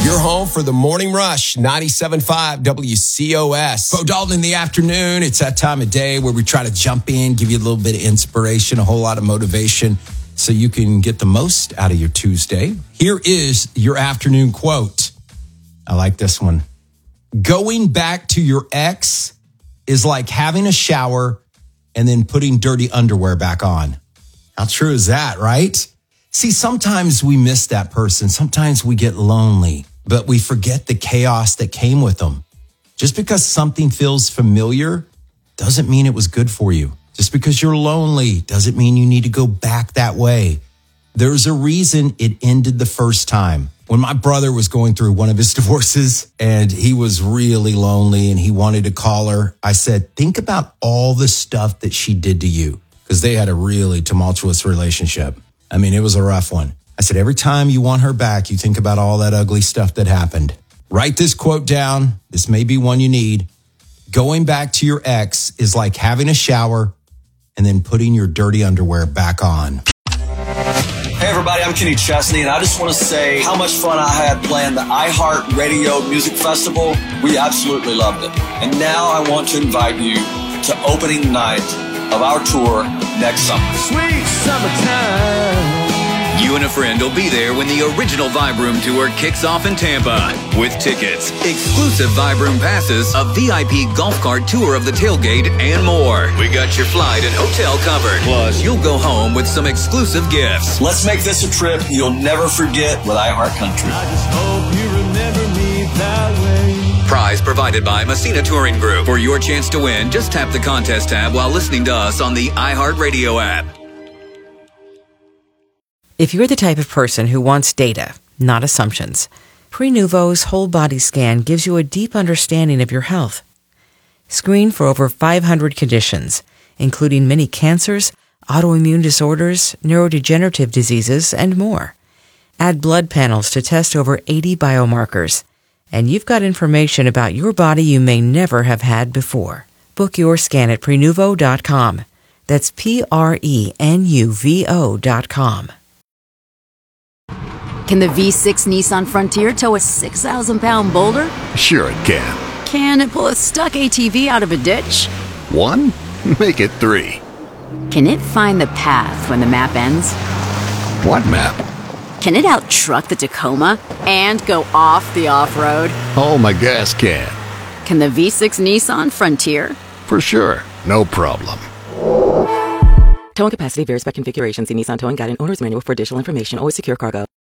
You're home for the Morning Rush, 97.5 WCOS. Bo Dalton in the afternoon. It's that time of day where we try to jump in, give you a little bit of inspiration, a whole lot of motivation so you can get the most out of your Tuesday. Here is your afternoon quote. I like this one. Going back to your ex is like having a shower and then putting dirty underwear back on. How true is that, right? See, sometimes we miss that person. Sometimes we get lonely, but we forget the chaos that came with them. Just because something feels familiar doesn't mean it was good for you. Just because you're lonely doesn't mean you need to go back that way. There's a reason it ended the first time. When my brother was going through one of his divorces and he was really lonely and he wanted to call her, I said, think about all the stuff that she did to you, because they had a really tumultuous relationship. I mean, it was a rough one. I said, every time you want her back, you think about all that ugly stuff that happened. Write this quote down. This may be one you need. Going back to your ex is like having a shower and then putting your dirty underwear back on. Hey everybody, I'm Kenny Chesney, and I just want to say how much fun I had playing the iHeart Radio Music Festival. We absolutely loved it. And now I want to invite you to opening night of our tour next summer. Sweet summertime. You and a friend will be there when the original Vibe Room Tour kicks off in Tampa. With tickets, exclusive Vibe Room passes, a VIP golf cart tour of the tailgate, and more. We got your flight and hotel covered. Plus, you'll go home with some exclusive gifts. Let's make this a trip you'll never forget with iHeart Country. I just hope you remember me that way. Prize provided by Messina Touring Group. For your chance to win, just tap the contest tab while listening to us on the iHeart Radio app. If you're the type of person who wants data, not assumptions, Prenuvo's whole body scan gives you a deep understanding of your health. Screen for over 500 conditions, including many cancers, autoimmune disorders, neurodegenerative diseases, and more. Add blood panels to test over 80 biomarkers, and you've got information about your body you may never have had before. Book your scan at Prenuvo.com. That's Prenuvo.com. Can the V6 Nissan Frontier tow a 6,000-pound boulder? Sure it can. Can it pull a stuck ATV out of a ditch? 1? Make it 3. Can it find the path when the map ends? What map? Can it out-truck the Tacoma and go off the off-road? Oh, my gas can. Can the V6 Nissan Frontier? For sure. No problem. Towing capacity varies by configuration. See Nissan Towing Guide and Owner's Manual for additional information. Always secure cargo.